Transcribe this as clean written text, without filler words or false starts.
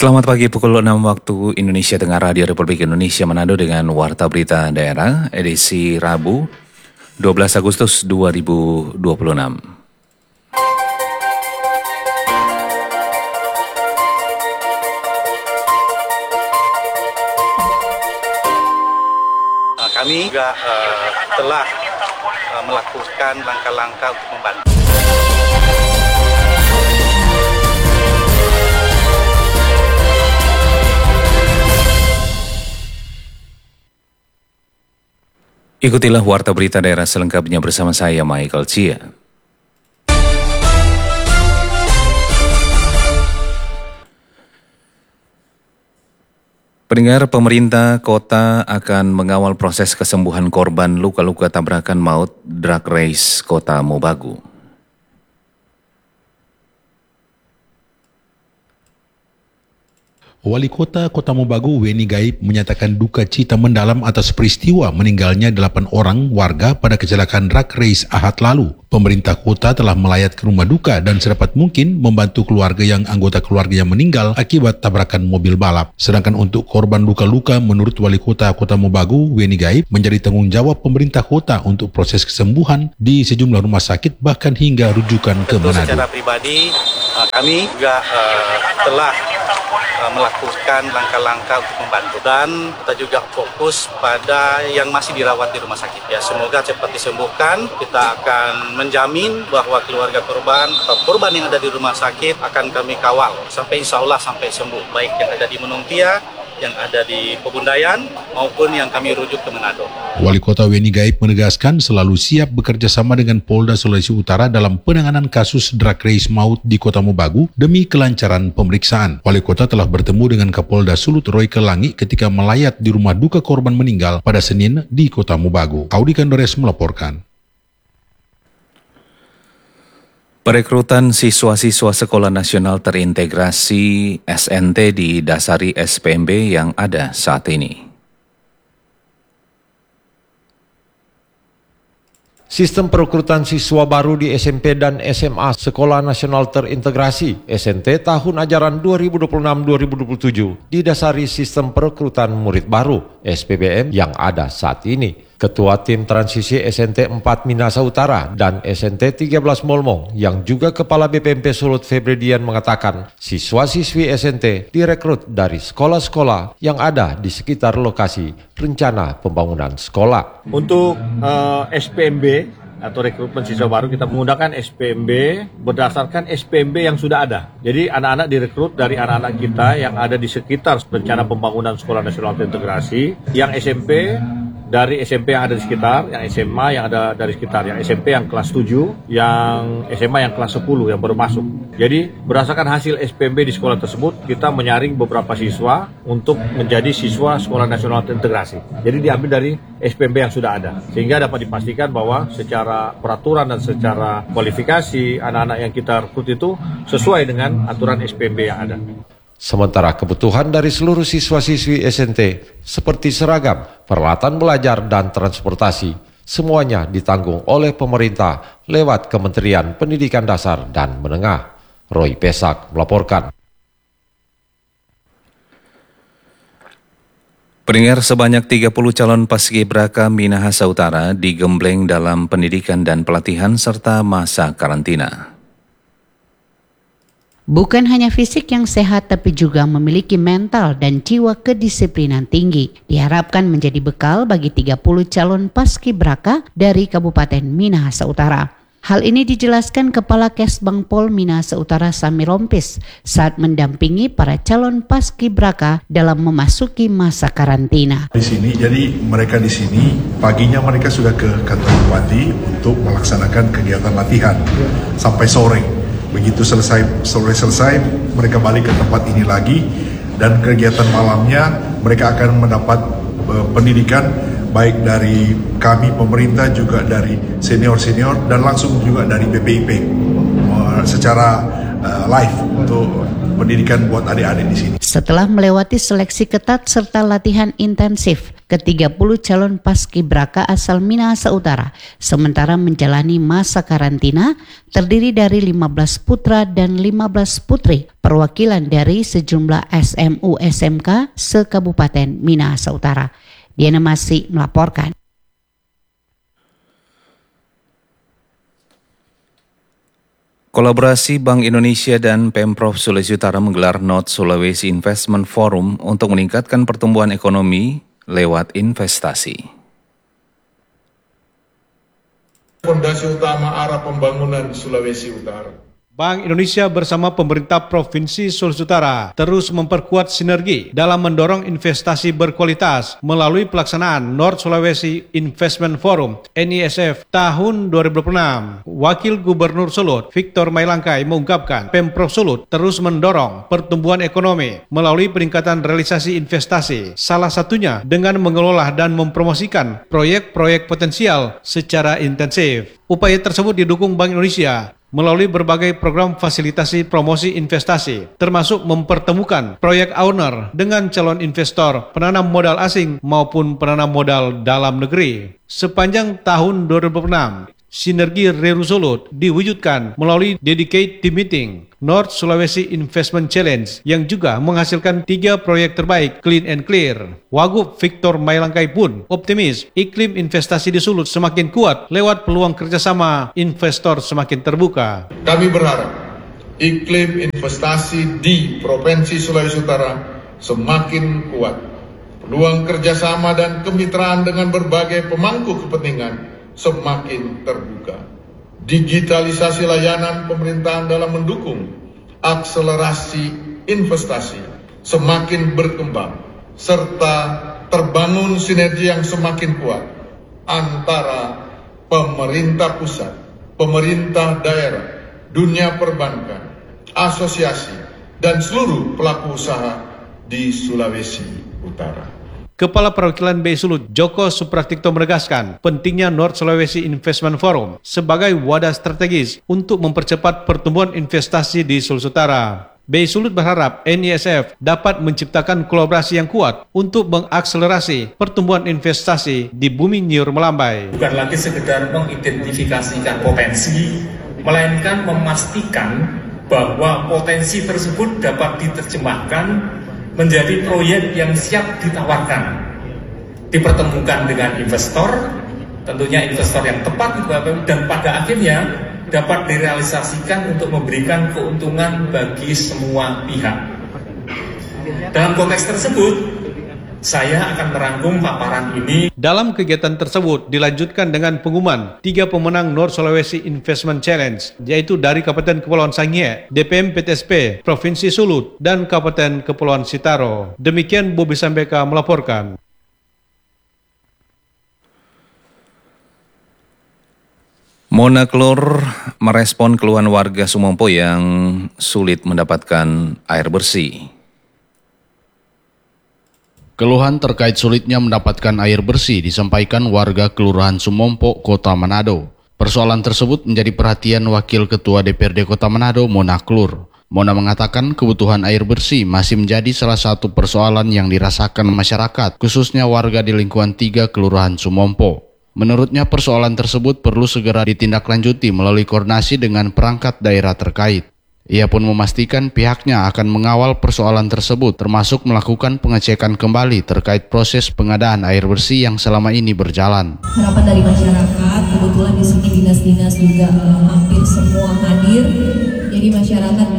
Selamat pagi, pukul 6 waktu Indonesia Tengah, Radio Republik Indonesia Manado dengan Warta Berita Daerah, edisi Rabu 12 Agustus 2026. Kami juga telah melakukan langkah-langkah untuk membantu. Ikutilah Warta Berita Daerah selengkapnya bersama saya, Michael Chia. Pendengar, pemerintah kota akan mengawal proses kesembuhan korban luka-luka tabrakan maut drag race Kota Mobagu. Wali Kota Kota Mobagu, Weni Gaib, menyatakan duka cita mendalam atas peristiwa meninggalnya 8 orang warga pada kecelakaan drag race Ahad lalu. Pemerintah kota telah melayat ke rumah duka dan sedapat mungkin membantu keluarga yang anggota keluarga yang meninggal akibat tabrakan mobil balap. Sedangkan untuk korban luka-luka, menurut Wali Kota Kota Mobagu, Weni Gaib, menjadi tanggung jawab pemerintah kota untuk proses kesembuhan di sejumlah rumah sakit bahkan hingga rujukan ke Manado. Secara pribadi, kami juga telah melakukan langkah-langkah untuk membantu dan kita juga fokus pada yang masih dirawat di rumah sakit. Ya, semoga cepat disembuhkan. Kita akan menjamin bahwa keluarga korban atau korban yang ada di rumah sakit akan kami kawal sampai insya Allah sampai sembuh, baik yang ada di Menungpia, yang ada di Pebundayan, maupun yang kami rujuk ke Manado. Wali Kota Weni Gaib menegaskan selalu siap bekerja sama dengan Polda Sulawesi Utara dalam penanganan kasus drag race maut di Kota Mobagu demi kelancaran pemeriksaan. Wali Kota telah bertemu dengan Kapolda Sulut Roy Kelangi ketika melayat di rumah duka korban meninggal pada Senin di Kota Mobagu. Audi Kandores melaporkan. Perekrutan siswa-siswa Sekolah Nasional Terintegrasi SNT didasari SPMB yang ada saat ini. Sistem perekrutan siswa baru di SMP dan SMA Sekolah Nasional Terintegrasi SNT tahun ajaran 2026-2027 didasari sistem perekrutan murid baru SPBM yang ada saat ini. Ketua Tim Transisi SNT 4 Minahasa Utara dan SNT 13 Molmong yang juga Kepala BPMP Sulut Febredian mengatakan siswa-siswi SNT direkrut dari sekolah-sekolah yang ada di sekitar lokasi rencana pembangunan sekolah. Untuk SPMB atau rekrutmen siswa baru, kita menggunakan SPMB berdasarkan SPMB yang sudah ada. Jadi anak-anak direkrut dari anak-anak kita yang ada di sekitar rencana pembangunan Sekolah Nasional Terintegrasi, yang SMP dari SMP yang ada di sekitar, yang SMA yang ada dari sekitar, yang SMP yang kelas 7, yang SMA yang kelas 10 yang baru masuk. Jadi berdasarkan hasil SPMB di sekolah tersebut, kita menyaring beberapa siswa untuk menjadi siswa Sekolah Nasional Terintegrasi. Jadi diambil dari SPMB yang sudah ada, sehingga dapat dipastikan bahwa secara peraturan dan secara kualifikasi anak-anak yang kita rekrut itu sesuai dengan aturan SPMB yang ada. Sementara kebutuhan dari seluruh siswa-siswi SNT seperti seragam, peralatan belajar, dan transportasi, semuanya ditanggung oleh pemerintah lewat Kementerian Pendidikan Dasar dan Menengah. Roy Pesak melaporkan. Pendengar, sebanyak 30 calon paskibraka Minahasa Utara digembleng dalam pendidikan dan pelatihan serta masa karantina. Bukan hanya fisik yang sehat, tapi juga memiliki mental dan jiwa kedisiplinan tinggi. Diharapkan menjadi bekal bagi 30 calon paskibraka dari Kabupaten Minahasa Utara. Hal ini dijelaskan Kepala Kesbangpol Minahasa Utara Sami Rompis saat mendampingi para calon paskibraka dalam memasuki masa karantina. Di sini, jadi mereka di sini paginya mereka sudah ke kantor bupati untuk melaksanakan kegiatan latihan sampai sore. Begitu selesai mereka balik ke tempat ini lagi, dan kegiatan malamnya mereka akan mendapat pendidikan baik dari kami pemerintah, juga dari senior-senior, dan langsung juga dari BPIP secara live untuk pendidikan buat adik-adik di sini. Setelah melewati seleksi ketat serta latihan intensif, ke-30 calon paskibraka asal Minahasa Utara sementara menjalani masa karantina terdiri dari 15 putra dan 15 putri perwakilan dari sejumlah SMU SMK se-Kabupaten Minahasa Utara. Diana Masih melaporkan. Kolaborasi Bank Indonesia dan Pemprov Sulawesi Utara menggelar North Sulawesi Investment Forum untuk meningkatkan pertumbuhan ekonomi lewat investasi. Fondasi utama arah pembangunan Sulawesi Utara. Bank Indonesia bersama pemerintah Provinsi Sulawesi Utara terus memperkuat sinergi dalam mendorong investasi berkualitas melalui pelaksanaan North Sulawesi Investment Forum NISF tahun 2026. Wakil Gubernur Sulut, Victor Mailangkai mengungkapkan Pemprov Sulut terus mendorong pertumbuhan ekonomi melalui peningkatan realisasi investasi, salah satunya dengan mengelola dan mempromosikan proyek-proyek potensial secara intensif. Upaya tersebut didukung Bank Indonesia melalui berbagai program fasilitasi promosi investasi, termasuk mempertemukan proyek owner dengan calon investor, penanam modal asing maupun penanam modal dalam negeri. Sepanjang tahun 2026, sinergi Reru Sulut diwujudkan melalui dedicated team meeting North Sulawesi Investment Challenge yang juga menghasilkan 3 proyek terbaik Clean and Clear. Wagub Victor Mailangkai pun optimis iklim investasi di Sulut semakin kuat lewat peluang kerjasama investor semakin terbuka. Kami berharap iklim investasi di Provinsi Sulawesi Utara semakin kuat. Peluang kerjasama dan kemitraan dengan berbagai pemangku kepentingan semakin terbuka. Digitalisasi layanan pemerintahan dalam mendukung akselerasi investasi semakin berkembang, serta terbangun sinergi yang semakin kuat antara pemerintah pusat, pemerintah daerah, dunia perbankan, asosiasi, dan seluruh pelaku usaha di Sulawesi Utara. Kepala Perwakilan BI Sulut, Joko Supratipto menegaskan pentingnya North Sulawesi Investment Forum sebagai wadah strategis untuk mempercepat pertumbuhan investasi di Sulawesi Utara. BI Sulut berharap NISF dapat menciptakan kolaborasi yang kuat untuk mengakselerasi pertumbuhan investasi di bumi nyur melambai. Bukan lagi sekedar mengidentifikasikan potensi, melainkan memastikan bahwa potensi tersebut dapat diterjemahkan menjadi proyek yang siap ditawarkan, dipertemukan dengan investor, tentunya investor yang tepat, dan pada akhirnya dapat direalisasikan untuk memberikan keuntungan bagi semua pihak. Dalam konteks tersebut, saya akan merangkum paparan ini. Dalam kegiatan tersebut dilanjutkan dengan pengumuman 3 pemenang North Sulawesi Investment Challenge, yaitu dari Kabupaten Kepulauan Sangihe, DPM PTSP, Provinsi Sulut, dan Kabupaten Kepulauan Sitaro. Demikian Bobi Sambeka melaporkan. Monaklur merespon keluhan warga Sumompo yang sulit mendapatkan air bersih. Keluhan terkait sulitnya mendapatkan air bersih disampaikan warga Kelurahan Sumompo, Kota Manado. Persoalan tersebut menjadi perhatian Wakil Ketua DPRD Kota Manado, Mona Klur. Mona mengatakan kebutuhan air bersih masih menjadi salah satu persoalan yang dirasakan masyarakat, khususnya warga di lingkungan 3 Kelurahan Sumompo. Menurutnya persoalan tersebut perlu segera ditindaklanjuti melalui koordinasi dengan perangkat daerah terkait. Ia pun memastikan pihaknya akan mengawal persoalan tersebut, termasuk melakukan pengecekan kembali terkait proses pengadaan air bersih yang selama ini berjalan. Harapan dari masyarakat, kebetulan di sini dinas-dinas juga hampir semua hadir, jadi masyarakat